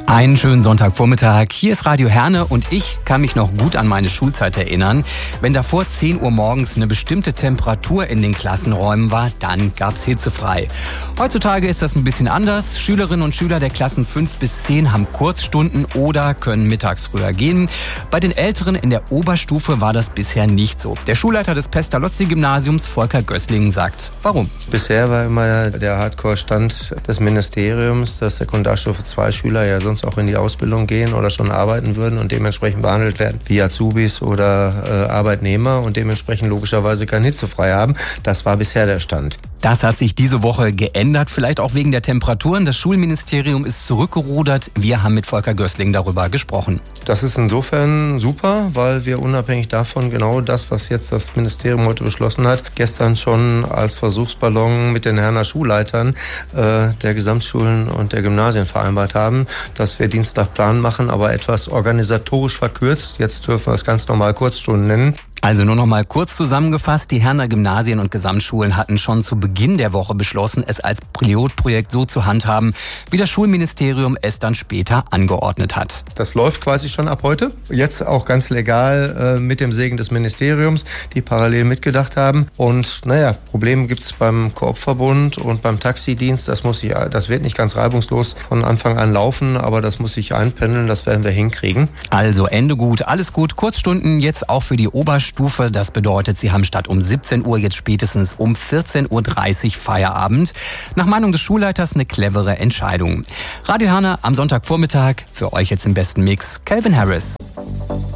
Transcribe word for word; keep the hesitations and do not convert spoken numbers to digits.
Einen schönen Sonntagvormittag. Hier ist Radio Herne und ich kann mich noch gut an meine Schulzeit erinnern. Wenn davor zehn Uhr morgens eine bestimmte Temperatur in den Klassenräumen war, dann gab's hitzefrei. Heutzutage ist das ein bisschen anders. Schülerinnen und Schüler der Klassen fünf bis zehn haben Kurzstunden oder können mittags früher gehen. Bei den Älteren in der Oberstufe war das bisher nicht so. Der Schulleiter des Pestalozzi-Gymnasiums, Volker Gößling, sagt, warum? Bisher war immer der Hardcore-Stand des Ministeriums, dass Sekundarstufe zwei Schüler ja sonst auch in die Ausbildung gehen oder schon arbeiten würden und dementsprechend behandelt werden wie Azubis oder äh, Arbeitnehmer und dementsprechend logischerweise kein hitzefrei haben. Das war bisher der Stand. Das hat sich diese Woche geändert, vielleicht auch wegen der Temperaturen. Das Schulministerium ist zurückgerudert. Wir haben mit Volker Gößling darüber gesprochen. Das ist insofern super, weil wir unabhängig davon genau das, was jetzt das Ministerium heute beschlossen hat, gestern schon als Versuchsballon mit den Herner Schulleitern äh, der Gesamtschulen und der Gymnasien vereinbart haben, dass wir Dienst nach Plan machen, aber etwas organisatorisch verkürzt. Jetzt dürfen wir es ganz normal Kurzstunden nennen. Also nur noch mal kurz zusammengefasst, die Herner Gymnasien und Gesamtschulen hatten schon zu Beginn der Woche beschlossen, es als Pilotprojekt so zu handhaben, wie das Schulministerium es dann später angeordnet hat. Das läuft quasi schon ab heute, jetzt auch ganz legal äh, mit dem Segen des Ministeriums, die parallel mitgedacht haben. Und naja, Probleme gibt es beim Koop-Verbund und beim Taxidienst, das muss ich, das wird nicht ganz reibungslos von Anfang an laufen, aber das muss sich einpendeln, das werden wir hinkriegen. Also Ende gut, alles gut, Kurzstunden jetzt auch für die Oberstufe. Stufe. Das bedeutet, Sie haben statt um siebzehn Uhr jetzt spätestens um vierzehn Uhr dreißig Feierabend. Nach Meinung des Schulleiters eine clevere Entscheidung. Radio Herne am Sonntagvormittag. Für euch jetzt im besten Mix Calvin Harris.